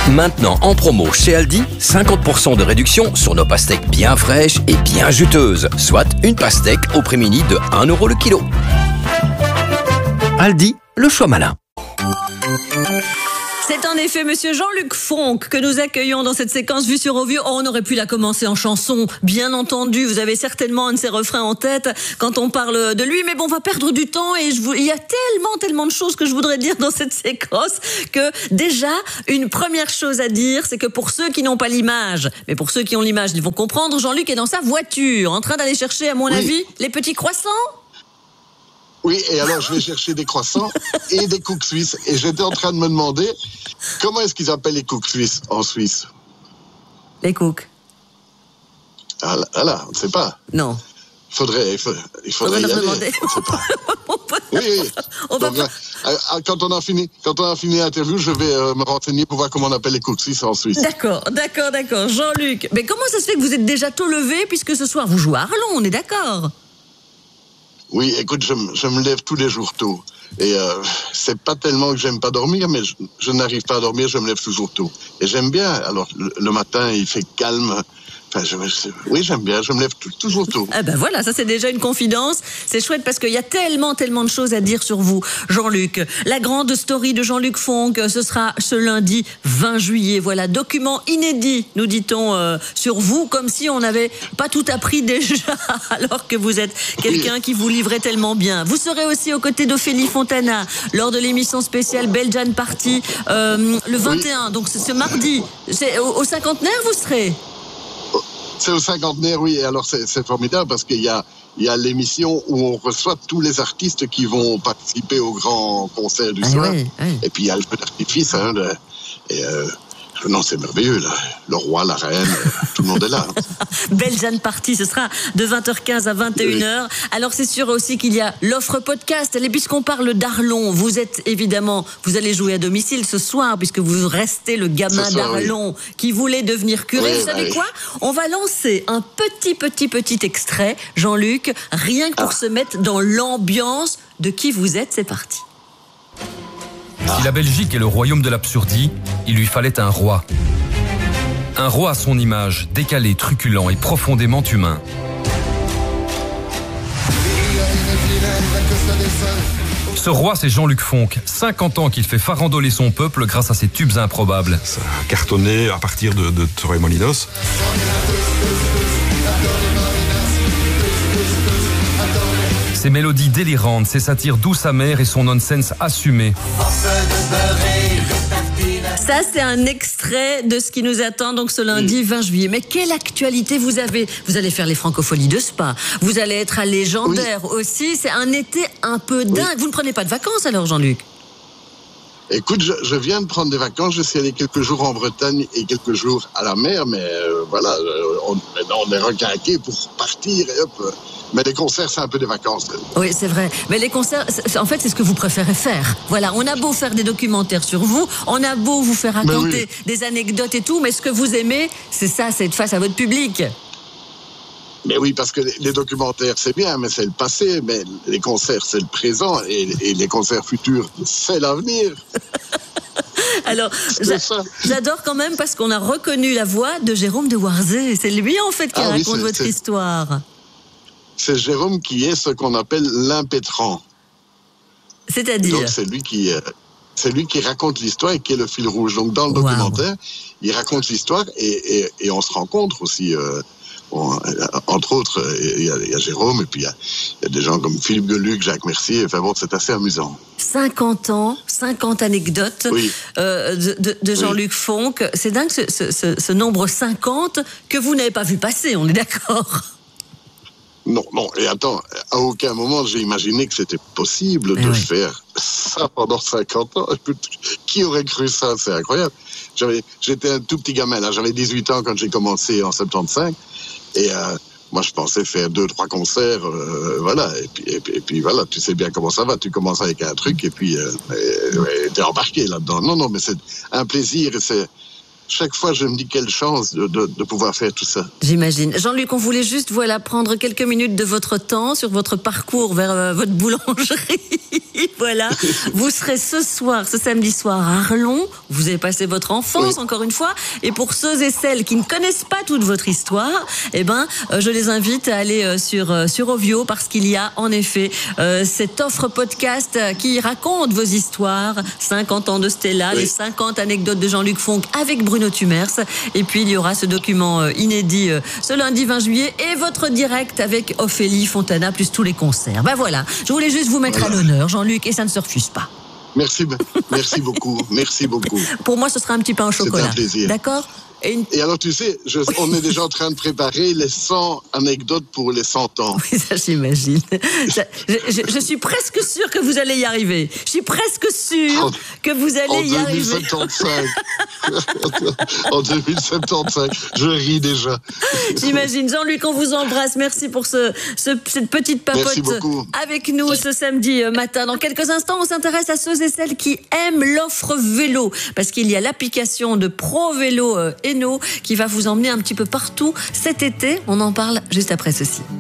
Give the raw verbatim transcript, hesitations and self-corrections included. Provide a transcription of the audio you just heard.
Maintenant en promo chez Aldi, cinquante pour cent de réduction sur nos pastèques bien fraîches et bien juteuses. Soit une pastèque au prix mini de un euro le kilo. Aldi, le choix malin. C'est en effet Monsieur Jean-Luc Fonck que nous accueillons dans cette séquence Vue sur Auvieux. Oh, on aurait pu la commencer en chanson, bien entendu. Vous avez certainement un de ses refrains en tête quand on parle de lui. Mais bon, on va perdre du temps et je vous... il y a tellement, tellement de choses que je voudrais dire dans cette séquence que déjà, une première chose à dire, c'est que pour ceux qui n'ont pas l'image, mais pour ceux qui ont l'image, ils vont comprendre, Jean-Luc est dans sa voiture, en train d'aller chercher, à mon oui. avis, les petits croissants. Oui, et alors je vais chercher des croissants et des cooks suisses. Et j'étais en train de me demander, comment est-ce qu'ils appellent les cooks suisses en Suisse? Les cooks. Ah là, ah là, on ne sait pas. Non. Il faudrait, il faudrait, il faudrait y aller. Demander. On ne sait pas. Oui, oui. On Donc, va... euh, quand on a fini, quand on a fini l'interview, je vais euh, me renseigner pour voir comment on appelle les cooks suisses en Suisse. D'accord, d'accord, d'accord. Jean-Luc, mais comment ça se fait que vous êtes déjà tôt levé puisque ce soir vous jouez à Arlon, on est d'accord? Oui, écoute, je, je me lève tous les jours tôt. Et euh, c'est pas tellement que j'aime pas dormir, mais je, je n'arrive pas à dormir, je me lève toujours tôt. Et j'aime bien. Alors, le, le matin, il fait calme. Enfin, je, oui, j'aime bien, je me lève tout, toujours tôt. Ah ben voilà, ça c'est déjà une confidence. C'est chouette parce qu'il y a tellement, tellement de choses à dire sur vous, Jean-Luc. La grande story de Jean-Luc Fonck, ce sera ce lundi vingt juillet. Voilà, document inédit, nous dit-on, euh, sur vous, comme si on n'avait pas tout appris déjà, alors que vous êtes quelqu'un oui. qui vous livrait tellement bien. Vous serez aussi aux côtés d'Ophélie Fontana lors de l'émission spéciale Belgian Party euh, le vingt et un. Oui. Donc c'est ce mardi. C'est au, au cinquantenaire, vous serez? C'est au cinquantenaire, oui. Et alors, c'est, c'est formidable parce qu'il y a, il y a l'émission où on reçoit tous les artistes qui vont participer au grand concert du ah soir. Oui, oui. Et puis, il y a le feu d'artifice. Hein, de, et euh, non, c'est merveilleux, là. Le roi, la reine, tout le monde est là. Belgian Party, ce sera de vingt heures quinze à vingt et une heures. Oui. Alors, c'est sûr aussi qu'il y a l'offre podcast. Et puisqu'on parle d'Arlon, vous êtes évidemment, vous allez jouer à domicile ce soir, puisque vous restez le gamin soir, d'Arlon oui. qui voulait devenir curé. Oui, vous savez oui. quoi? On va lancer un petit, petit, petit extrait, Jean-Luc, rien que pour ah. se mettre dans l'ambiance de qui vous êtes. C'est parti. Si la Belgique est le royaume de l'absurdie, il lui fallait un roi. Un roi à son image, décalé, truculent et profondément humain. Ce roi, c'est Jean-Luc Fonck. cinquante ans qu'il fait farandoler son peuple grâce à ses tubes improbables. Ça a cartonné à partir de, de Torremolinos. Ses mélodies délirantes, ses satires douces amères et son nonsense assumé. Ça, c'est un extrait de ce qui nous attend donc ce lundi vingt juillet. Mais quelle actualité vous avez? Vous allez faire les Francopholies de Spa. Vous allez être à Légendaire oui. aussi. C'est un été un peu dingue. Oui. Vous ne prenez pas de vacances alors, Jean-Luc? Écoute, je, je viens de prendre des vacances. Je suis allé quelques jours en Bretagne et quelques jours à la mer. Mais euh, voilà, on, maintenant on est requinqué pour partir et hop. Mais les concerts, c'est un peu des vacances. Oui, c'est vrai. Mais les concerts, en fait, c'est ce que vous préférez faire. Voilà, on a beau faire des documentaires sur vous, on a beau vous faire raconter oui. des anecdotes et tout, mais ce que vous aimez, c'est ça, c'est être face à votre public. Mais oui, parce que les documentaires, c'est bien, mais c'est le passé. Mais les concerts, c'est le présent. Et, et les concerts futurs, c'est l'avenir. Alors, j'a- j'adore quand même parce qu'on a reconnu la voix de Jérôme de Warzée. C'est lui, en fait, qui ah, raconte oui, c'est, votre c'est... histoire. C'est Jérôme qui est ce qu'on appelle l'impétrant. C'est-à-dire? Donc c'est lui qui, euh, c'est lui qui raconte l'histoire et qui est le fil rouge. Donc dans le wow. documentaire, il raconte l'histoire et, et, et on se rencontre aussi. Euh, bon, entre autres, il y, a, il y a Jérôme et puis il y a, il y a des gens comme Philippe Geluc, Jacques Mercier. Enfin bon, c'est assez amusant. cinquante ans, cinquante anecdotes oui. euh, de, de, de Jean-Luc oui. Fonck. C'est dingue ce, ce, ce, ce nombre cinquante que vous n'avez pas vu passer, on est d'accord? Non, non, et attends, à aucun moment j'ai imaginé que c'était possible mais de oui. faire ça pendant cinquante ans. Qui aurait cru ça? C'est incroyable. J'avais, j'étais un tout petit gamin, là, j'avais dix-huit ans quand j'ai commencé en soixante-quinze, et euh, moi je pensais faire deux, trois concerts, euh, voilà, et puis, et, puis, et puis voilà, tu sais bien comment ça va, tu commences avec un truc, et puis euh, et, et, t'es embarqué là-dedans. Non, non, mais c'est un plaisir, et c'est... chaque fois, je me dis quelle chance de, de, de pouvoir faire tout ça. J'imagine. Jean-Luc, on voulait juste voilà, prendre quelques minutes de votre temps sur votre parcours vers euh, votre boulangerie. Voilà. Vous serez ce soir, ce samedi soir à Arlon. Vous avez passé votre enfance, oui. encore une fois. Et pour ceux et celles qui ne connaissent pas toute votre histoire, eh ben, euh, je les invite à aller euh, sur, euh, sur Ovio parce qu'il y a en effet euh, cette offre podcast qui raconte vos histoires. cinquante ans de Stella, oui. les cinquante anecdotes de Jean-Luc Fonck avec Bruno Tumers. Et puis, il y aura ce document euh, inédit euh, ce lundi vingt juillet et votre direct avec Ophélie Fontana plus tous les concerts. Ben voilà. Je voulais juste vous mettre voilà. à l'honneur, Jean-Luc, et ça ne se refuse pas. Merci, merci beaucoup, merci beaucoup. Pour moi, ce sera un petit pain au chocolat. C'est un plaisir. D'accord ? Et, une... et alors, tu sais, je, on est déjà en train de préparer les cent anecdotes pour les cent ans. Oui, ça, j'imagine. Ça, je, je, je suis presque sûre que vous allez y arriver. Je suis presque sûre en, que vous allez y arriver. En deux mille soixante-quinze. En deux mille soixante-quinze. Je ris déjà. J'imagine. Jean-Luc, on vous embrasse. Merci pour ce, ce, cette petite papote avec nous ce samedi matin. Dans quelques instants, on s'intéresse à ceux et celles qui aiment l'offre vélo. Parce qu'il y a l'application de Pro Vélo euh, qui va vous emmener un petit peu partout cet été. On en parle juste après ceci.